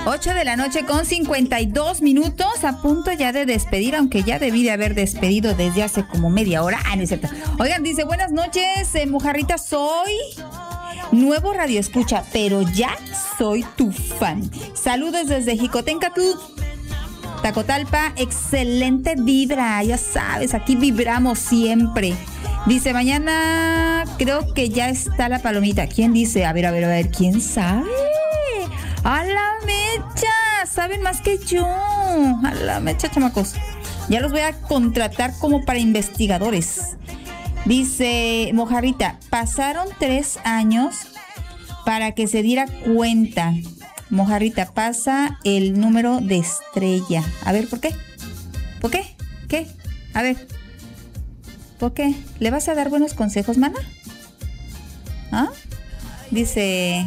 8 de la noche con 52 minutos, a punto ya de despedir, aunque ya debí de haber despedido desde hace como media hora. No es cierto. Oigan, dice, buenas noches, Mojarrita, soy nuevo radio escucha, pero ya soy tu fan. Saludos desde Jicotencatl, Tacotalpa, excelente vibra, ya sabes, aquí vibramos siempre. Dice, mañana creo que ya está la palomita. ¿Quién dice? A ver, ¿quién sabe? ¡A la mecha! Saben más que yo. A la mecha, chamacos. Ya los voy a contratar como para investigadores. Dice Mojarrita, pasaron 3 años para que se diera cuenta. Mojarrita, pasa el número de estrella. A ver, ¿por qué? ¿Por qué? ¿Qué? A ver. ¿Por qué? ¿Le vas a dar buenos consejos, mana? ¿Ah? Dice,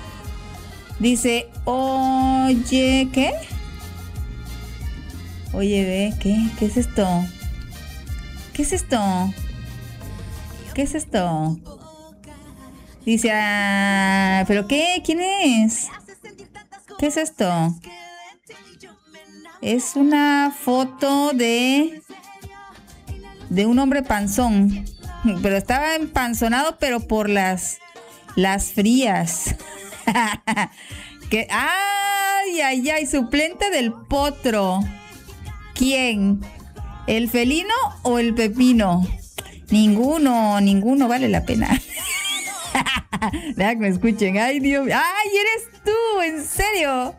oye, ¿qué? Oye, ve, ¿qué es esto? ¿Qué es esto? ¿Qué es esto? Dice, ¿pero qué? ¿Quién es? ¿Qué es esto? Es una foto de un hombre panzón, pero estaba empanzonado, pero por las frías. Que, ay, suplente del potro. ¿Quién? ¿El felino o el pepino? Ninguno vale la pena. Deja que me escuchen. Ay, Dios. Ay, eres tú, en serio.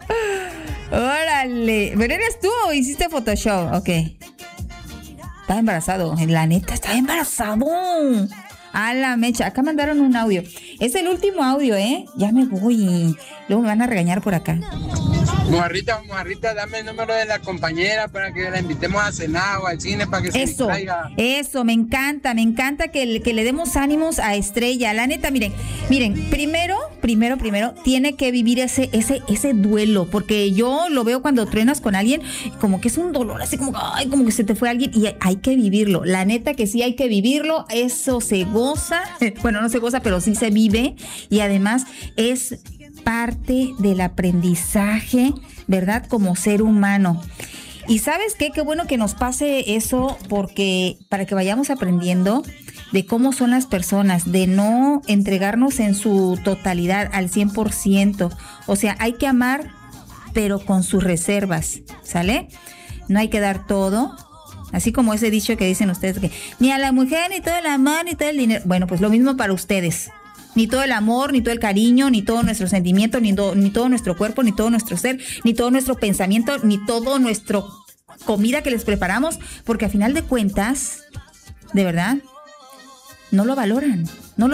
Órale. ¿Pero eres tú o hiciste Photoshop? Ok. Estaba embarazado. La neta, estaba embarazado. A la mecha. Acá mandaron un audio. Es el último audio, ¿eh? Ya me voy. Luego me van a regañar por acá. Mojarrita, dame el número de la compañera para que la invitemos a cenar o al cine para que se distraiga. Eso, me encanta que le demos ánimos a Estrella. La neta, miren, primero, tiene que vivir ese duelo, porque yo lo veo cuando truenas con alguien, como que es un dolor, así como que se te fue alguien, y hay que vivirlo. La neta que sí hay que vivirlo, eso se goza, bueno, no se goza, pero sí se vive, y además es parte del aprendizaje, ¿verdad? Como ser humano. Y ¿sabes qué? Qué bueno que nos pase eso, porque para que vayamos aprendiendo de cómo son las personas, de no entregarnos en su totalidad al 100%. O sea, hay que amar, pero con sus reservas, ¿sale? No hay que dar todo. Así como ese dicho que dicen ustedes, que ni a la mujer, ni todo el amor, ni todo el dinero. Bueno, pues lo mismo para ustedes. Ni todo el amor, ni todo el cariño, ni todo nuestro sentimiento, ni todo nuestro cuerpo, ni todo nuestro ser, ni todo nuestro pensamiento, ni todo nuestro comida que les preparamos, porque a final de cuentas, de verdad, no lo valoran.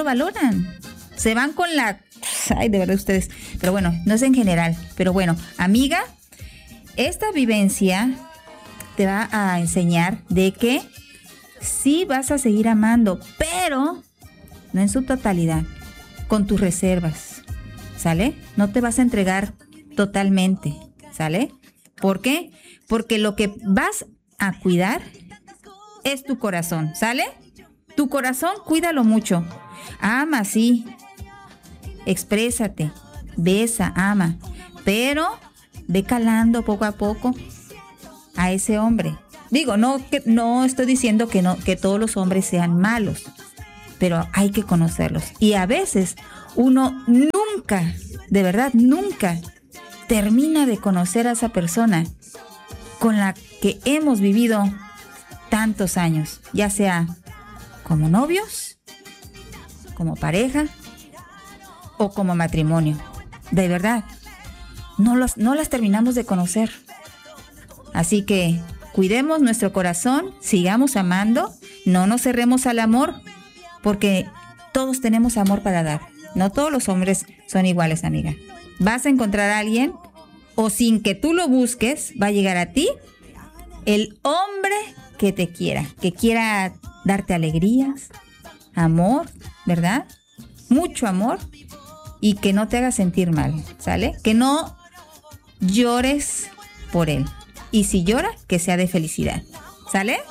Se van con la... Ay, de verdad ustedes. Pero bueno, no es en general. Pero bueno, amiga, esta vivencia te va a enseñar de que sí vas a seguir amando, pero no en su totalidad. Con tus reservas, ¿sale? No te vas a entregar totalmente, ¿sale? ¿Por qué? Porque lo que vas a cuidar es tu corazón, ¿sale? Tu corazón, cuídalo mucho. Ama, sí. Exprésate, besa, ama. Pero ve calando poco a poco a ese hombre. Digo, no estoy diciendo que todos los hombres sean malos, pero hay que conocerlos. Y a veces uno nunca, de verdad, nunca termina de conocer a esa persona con la que hemos vivido tantos años, ya sea como novios, como pareja o como matrimonio. De verdad, no las terminamos de conocer. Así que cuidemos nuestro corazón, sigamos amando, no nos cerremos al amor, porque todos tenemos amor para dar. No todos los hombres son iguales, amiga. Vas a encontrar a alguien, o sin que tú lo busques, va a llegar a ti el hombre que te quiera, que quiera darte alegrías, amor, ¿verdad? Mucho amor, y que no te haga sentir mal, ¿sale? Que no llores por él. Y si llora, que sea de felicidad, ¿sale?